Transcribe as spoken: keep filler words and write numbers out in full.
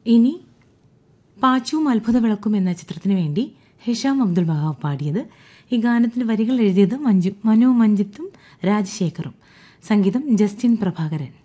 ഇനി പാച്ചുവും അത്ഭുത വിളക്കും എന്ന ചിത്രത്തിനു വേണ്ടി ഹിഷാം അബ്ദുൽ വഹാബ് പാടിയത്. ഈ ഗാനത്തിന് വരികൾ എഴുതിയത് മഞ്ജു മനു മഞ്ജിത്തും രാജശേഖറും, സംഗീതം ജസ്റ്റിൻ പ്രഭാകരൻ.